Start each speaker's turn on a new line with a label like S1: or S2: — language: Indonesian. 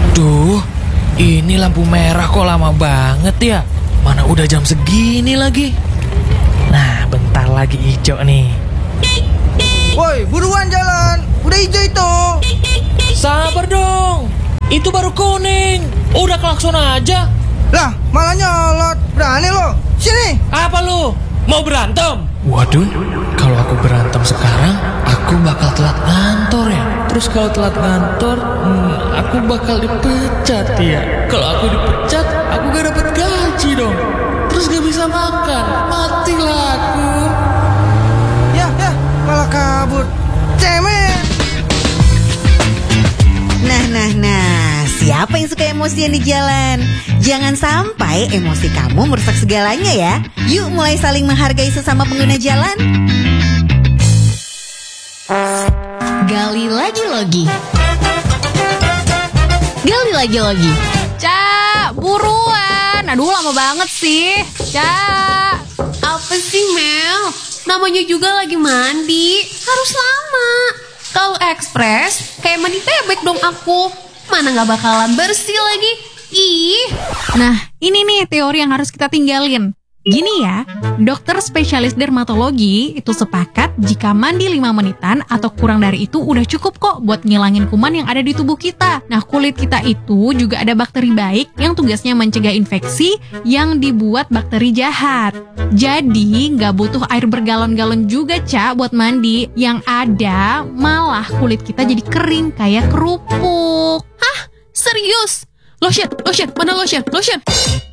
S1: Duh, ini lampu merah kok lama banget ya. Mana udah jam segini lagi. Nah, bentar lagi hijau nih.
S2: Woi, buruan jalan. Udah hijau itu.
S1: Sabar dong. Itu baru kuning. Udah klakson aja.
S2: Lah, malah nyolot. Berani lo. Sini.
S1: Apa lu? Mau berantem? Waduh, kalau aku berantem sekarang, aku bakal telat kantor ya. Terus kalau telat kantor, aku bakal dipecat ya. Kalau aku dipecat, aku gak dapet gaji dong. Terus gak bisa makan, matilah aku.
S2: Ya, malah kabur. Cemen.
S3: Nah, siapa yang suka emosian di jalan? Jangan sampai emosi kamu merusak segalanya ya. Yuk mulai saling menghargai sesama pengguna jalan.
S4: Gali lagi logi. Gali lagi logi.
S5: Ca, buruan. Aduh, lama banget sih. Ca.
S6: Apa sih Mel? Namanya juga lagi mandi. Harus lama. Kalau ekspres, kayak mandi bebek dong aku. Mana gak bakalan bersih lagi. Ih.
S5: Nah, ini nih teori yang harus kita tinggalin. Gini ya, dokter spesialis dermatologi itu sepakat jika mandi 5 menitan atau kurang dari itu udah cukup kok buat ngilangin kuman yang ada di tubuh kita. Nah, kulit kita itu juga ada bakteri baik yang tugasnya mencegah infeksi yang dibuat bakteri jahat. Jadi, nggak butuh air bergalon-galon juga, Ca, buat mandi. Yang ada, malah kulit kita jadi kering kayak kerupuk.
S6: Hah? Serius? Lotion, mana lotion?